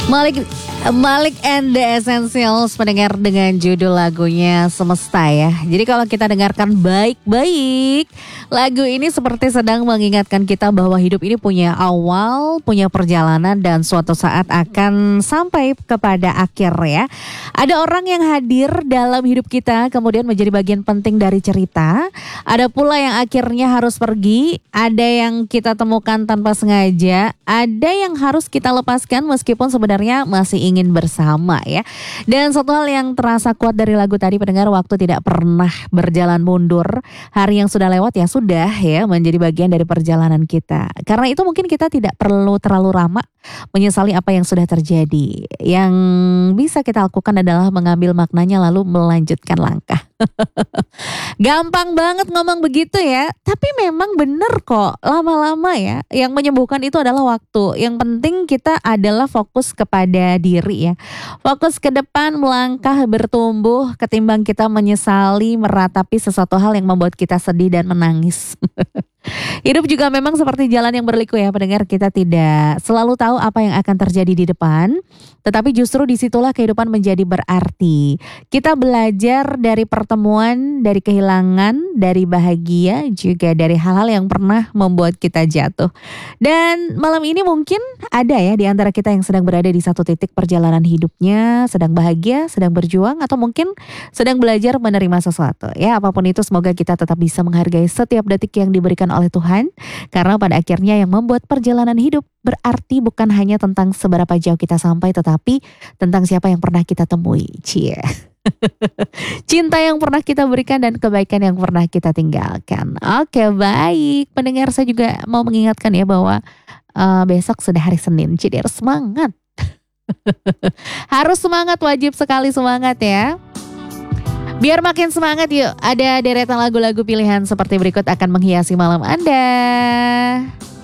Malik Malik and the Essentials mendengar dengan judul lagunya Semesta ya. Jadi kalau kita dengarkan baik-baik, lagu ini seperti sedang mengingatkan kita bahwa hidup ini punya awal, punya perjalanan dan suatu saat akan sampai kepada akhir ya. Ada orang yang hadir dalam hidup kita kemudian menjadi bagian penting dari cerita. Ada pula yang akhirnya harus pergi, ada yang kita temukan tanpa sengaja, ada yang harus kita lepaskan meskipun sebenarnya masih ingin bersama ya. Dan satu hal yang terasa kuat dari lagu tadi pendengar, waktu tidak pernah berjalan mundur. Hari yang sudah lewat ya sudah ya, menjadi bagian dari perjalanan kita. Karena itu mungkin kita tidak perlu terlalu lama menyesali apa yang sudah terjadi. Yang bisa kita lakukan adalah mengambil maknanya lalu melanjutkan langkah. Gampang banget ngomong begitu ya, tapi memang bener kok, lama-lama ya yang menyembuhkan itu adalah waktu. Yang penting kita adalah fokus kepada diri ya, fokus ke depan, melangkah, bertumbuh ketimbang kita menyesali meratapi sesuatu hal yang membuat kita sedih dan menangis. Hidup juga memang seperti jalan yang berliku ya pendengar, kita tidak selalu tahu apa yang akan terjadi di depan, tetapi justru disitulah kehidupan menjadi berarti. Kita belajar dari pertemuan, dari kehilangan, dari bahagia, juga dari hal-hal yang pernah membuat kita jatuh. Dan malam ini mungkin ada ya di antara kita yang sedang berada di satu titik perjalanan hidupnya, sedang bahagia, sedang berjuang, atau mungkin sedang belajar menerima sesuatu. Ya apapun itu, semoga kita tetap bisa menghargai setiap detik yang diberikan oleh Tuhan, karena pada akhirnya yang membuat perjalanan hidup berarti bukan hanya tentang seberapa jauh kita sampai, tetapi tentang siapa yang pernah kita temui. Cie. Cinta yang pernah kita berikan dan kebaikan yang pernah kita tinggalkan. Oke, baik pendengar, saya juga mau mengingatkan ya bahwa besok sudah hari Senin, jadi harus semangat. Harus semangat, wajib sekali semangat ya. Biar makin semangat yuk, ada deretan lagu-lagu pilihan seperti berikut akan menghiasi malam Anda.